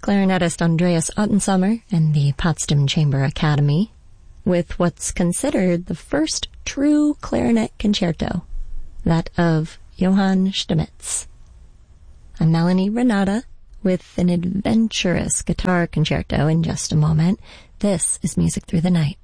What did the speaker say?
clarinetist Andreas Ottensommer and the Potsdam Chamber Academy, with what's considered the first true clarinet concerto, that of Johann Stamitz. I'm Melanie Renata with an adventurous guitar concerto in just a moment. This is Music Through the Night.